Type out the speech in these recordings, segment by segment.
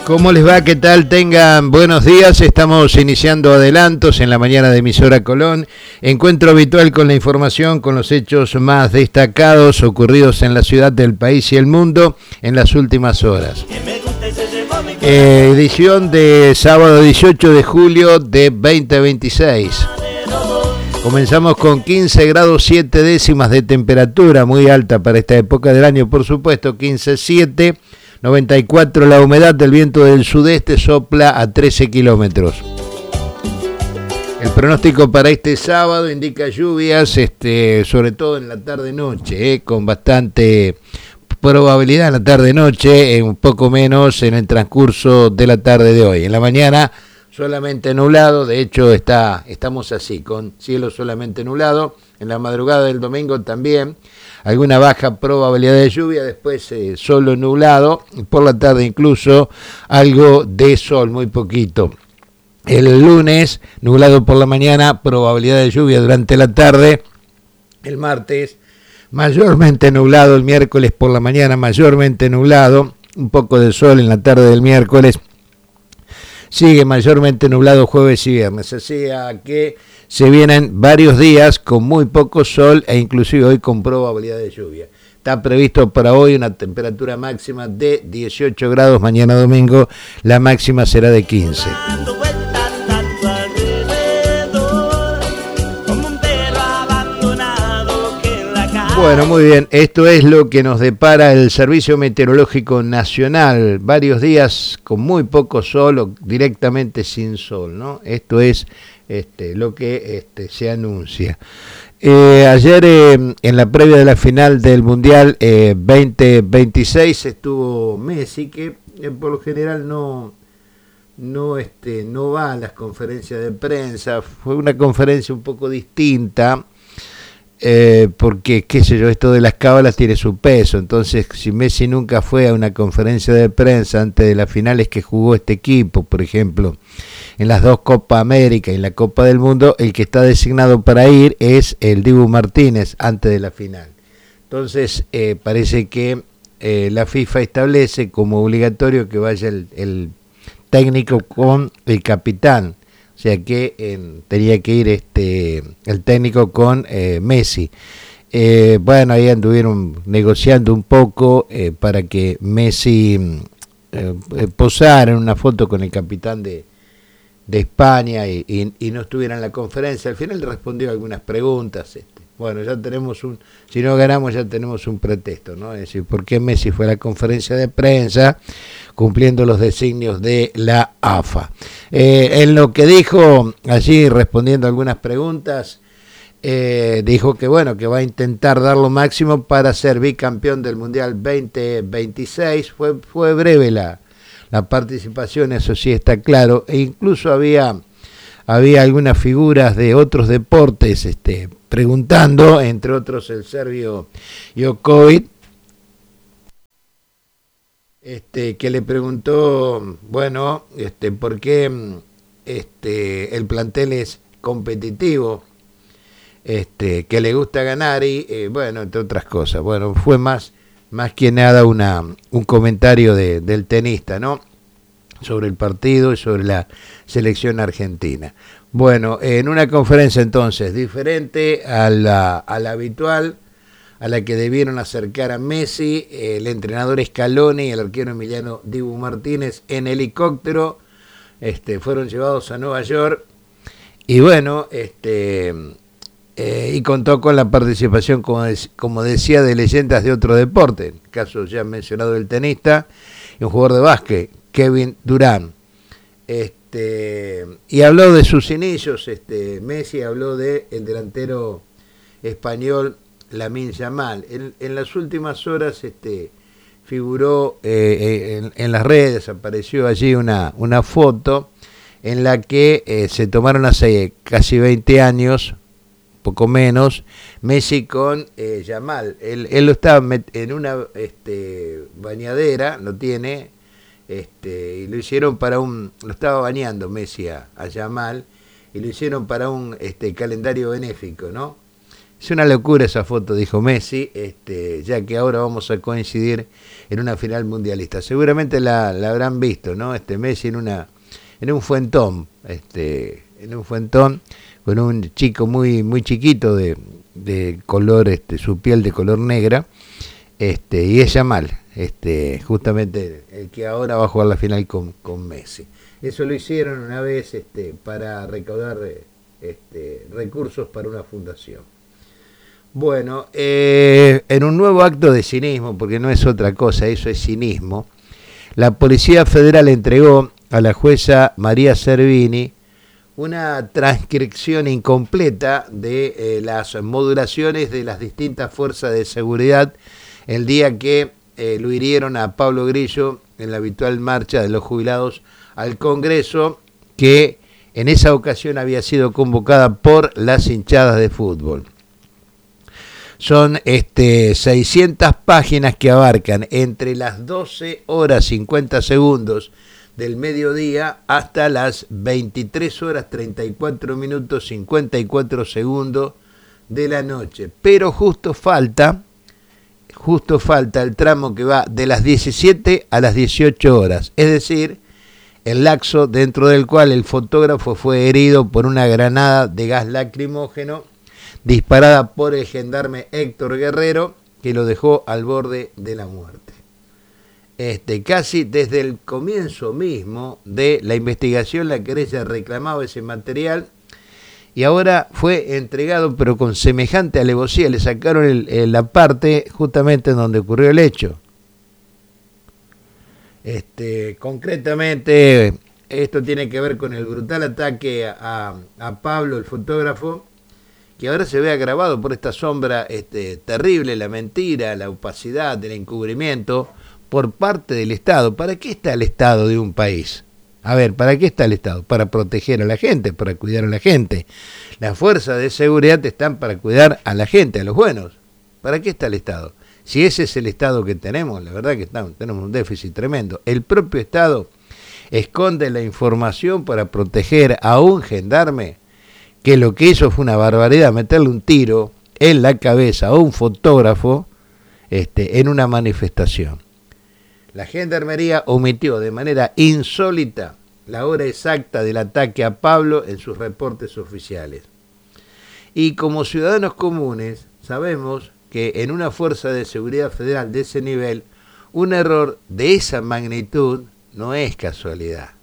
¿Cómo les va? ¿Qué tal? Tengan buenos días. Estamos iniciando adelantos en la mañana de Emisora Colón. Encuentro habitual con la información, con los hechos más destacados ocurridos en la ciudad, del país y el mundo en las últimas horas. Edición de sábado 18 de julio de 2026. Comenzamos con 15 grados 7 décimas de temperatura, muy alta para esta época del año, por supuesto, 15,7. 94 la humedad, del viento del sudeste sopla a 13 kilómetros. El pronóstico para este sábado indica lluvias, sobre todo en la tarde-noche, con bastante probabilidad en la tarde-noche, un poco menos en el transcurso de la tarde de hoy. En la mañana solamente nublado, de hecho estamos así, con cielo solamente nublado. En la madrugada del domingo también alguna baja probabilidad de lluvia, después solo nublado, por la tarde incluso algo de sol, muy poquito. El lunes nublado por la mañana, probabilidad de lluvia durante la tarde. El martes mayormente nublado, el miércoles por la mañana mayormente nublado, un poco de sol en la tarde del miércoles. Sigue mayormente nublado jueves y viernes, así que se vienen varios días con muy poco sol e inclusive hoy con probabilidad de lluvia. Está previsto para hoy una temperatura máxima de 18 grados, mañana domingo la máxima será de 15. Bueno, muy bien, esto es lo que nos depara el Servicio Meteorológico Nacional, varios días con muy poco sol o directamente sin sol, ¿no? Esto es lo que se anuncia. Ayer en la previa de la final del Mundial 2026 estuvo Messi, que por lo general no va a las conferencias de prensa. Fue una conferencia un poco distinta. Porque, qué sé yo, esto de las cábalas tiene su peso. Entonces, si Messi nunca fue a una conferencia de prensa antes de las finales que jugó este equipo, por ejemplo, en las dos Copa América y en la Copa del Mundo, el que está designado para ir es el Dibu Martínez antes de la final. Entonces, parece que la FIFA establece como obligatorio que vaya el técnico con el capitán. O sea que tenía que ir el técnico con Messi. Bueno, ahí anduvieron negociando un poco para que Messi posara en una foto con el capitán de España y no estuviera en la conferencia. Al final respondió algunas preguntas. Bueno, ya tenemos si no ganamos ya tenemos un pretexto, ¿no? Es decir, ¿por qué Messi fue a la conferencia de prensa cumpliendo los designios de la AFA? En lo que dijo allí, respondiendo a algunas preguntas, dijo que bueno, que va a intentar dar lo máximo para ser bicampeón del Mundial 2026. Fue breve la participación, eso sí está claro, e incluso había algunas figuras de otros deportes preguntando, entre otros el serbio Djokovic, que le preguntó, bueno, por qué el plantel es competitivo, que le gusta ganar y, bueno, entre otras cosas. Bueno, fue más que nada un comentario del tenista, ¿no? Sobre el partido y sobre la selección argentina. Bueno, en una conferencia entonces diferente a la habitual, a la que debieron acercar a Messi, el entrenador Scaloni y el arquero Emiliano Dibu Martínez en helicóptero, fueron llevados a Nueva York y bueno, y contó con la participación, como decía, de leyendas de otro deporte, en el caso ya mencionado del tenista y un jugador de básquet, Kevin Durant. Y habló de sus inicios, Messi habló del delantero español Lamine Yamal. En las últimas horas figuró en las redes, apareció allí una foto en la que se tomaron hace casi 20 años, poco menos, Messi con Yamal. Él lo estaba en una bañadera, lo tiene, y lo hicieron lo estaba bañando Messi a Yamal, y lo hicieron para un calendario benéfico, ¿no? Es una locura esa foto, dijo Messi, ya que ahora vamos a coincidir en una final mundialista. Seguramente la habrán visto, ¿no? Messi en un fuentón, con un chico muy muy chiquito de color, su piel de color negra, y es Yamal, justamente el que ahora va a jugar la final con Messi. Eso lo hicieron una vez, para recaudar recursos para una fundación. Bueno, en un nuevo acto de cinismo, porque no es otra cosa, eso es cinismo, la Policía Federal entregó a la jueza María Servini una transcripción incompleta de las modulaciones de las distintas fuerzas de seguridad el día que lo hirieron a Pablo Grillo en la habitual marcha de los jubilados al Congreso, que en esa ocasión había sido convocada por las hinchadas de fútbol. Son 600 páginas que abarcan entre las 12 horas 50 segundos del mediodía hasta las 23 horas 34 minutos 54 segundos de la noche. Pero justo falta el tramo que va de las 17 a las 18 horas, es decir, el lapso dentro del cual el fotógrafo fue herido por una granada de gas lacrimógeno disparada por el gendarme Héctor Guerrero, que lo dejó al borde de la muerte. Casi desde el comienzo mismo de la investigación, la querella reclamaba ese material y ahora fue entregado, pero con semejante alevosía. Le sacaron la parte justamente en donde ocurrió el hecho. Concretamente, esto tiene que ver con el brutal ataque a Pablo, el fotógrafo, que ahora se ve agravado por esta sombra terrible, la mentira, la opacidad, el encubrimiento por parte del Estado. ¿Para qué está el Estado de un país? A ver, ¿para qué está el Estado? Para proteger a la gente, para cuidar a la gente. Las fuerzas de seguridad están para cuidar a la gente, a los buenos. ¿Para qué está el Estado? Si ese es el Estado que tenemos, la verdad que tenemos un déficit tremendo. El propio Estado esconde la información para proteger a un gendarme que lo que hizo fue una barbaridad, meterle un tiro en la cabeza a un fotógrafo en una manifestación. La Gendarmería omitió de manera insólita la hora exacta del ataque a Pablo en sus reportes oficiales. Y como ciudadanos comunes sabemos que en una fuerza de seguridad federal de ese nivel, un error de esa magnitud no es casualidad.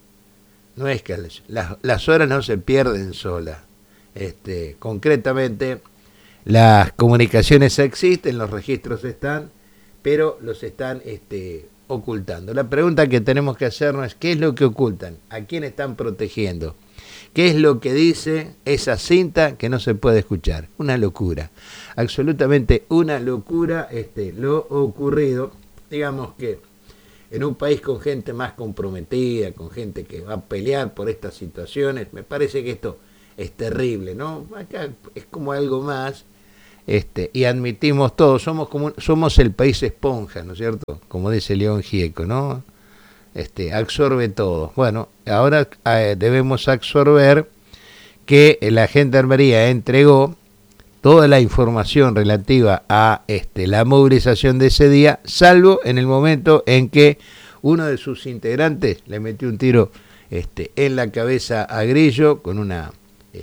No es que las horas no se pierden solas. Concretamente, las comunicaciones existen, los registros están, pero los están ocultando. La pregunta que tenemos que hacernos es: ¿qué es lo que ocultan? ¿A quién están protegiendo? ¿Qué es lo que dice esa cinta que no se puede escuchar? Una locura, absolutamente una locura lo ocurrido. Digamos que en un país con gente más comprometida, con gente que va a pelear por estas situaciones, me parece que esto es terrible, ¿no? Acá es como algo más, y admitimos todos, somos el país esponja, ¿no es cierto? Como dice León Gieco, ¿no? Absorbe todo. Bueno, ahora debemos absorber que la Gendarmería entregó toda la información relativa a la movilización de ese día, salvo en el momento en que uno de sus integrantes le metió un tiro en la cabeza a Grillo con una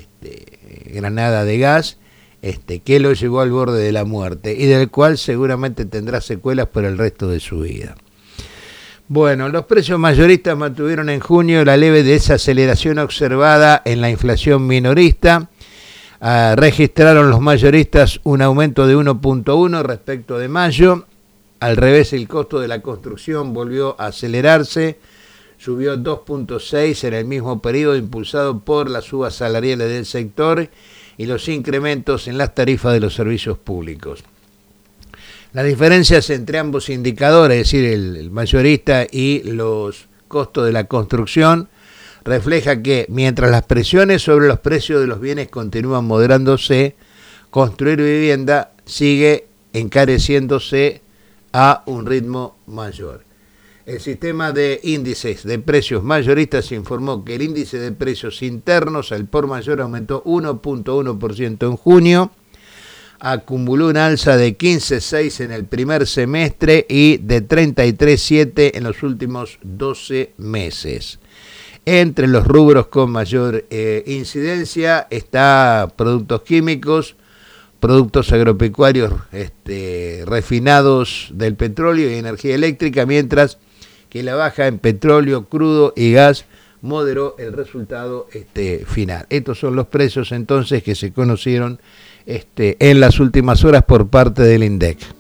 granada de gas, que lo llevó al borde de la muerte y del cual seguramente tendrá secuelas por el resto de su vida. Bueno, los precios mayoristas mantuvieron en junio la leve desaceleración observada en la inflación minorista. Registraron los mayoristas un aumento de 1.1 respecto de mayo. Al revés, el costo de la construcción volvió a acelerarse, subió 2.6 en el mismo periodo, impulsado por las subas salariales del sector y los incrementos en las tarifas de los servicios públicos. Las diferencias entre ambos indicadores, es decir, el mayorista y los costos de la construcción, refleja que mientras las presiones sobre los precios de los bienes continúan moderándose, construir vivienda sigue encareciéndose a un ritmo mayor. El sistema de índices de precios mayoristas informó que el índice de precios internos al por mayor aumentó 1.1% en junio, acumuló un alza de 15,6 en el primer semestre y de 33,7 en los últimos 12 meses. Entre los rubros con mayor incidencia está productos químicos, productos agropecuarios refinados del petróleo y energía eléctrica, mientras que la baja en petróleo, crudo y gas moderó el resultado final. Estos son los precios entonces que se conocieron en las últimas horas por parte del INDEC.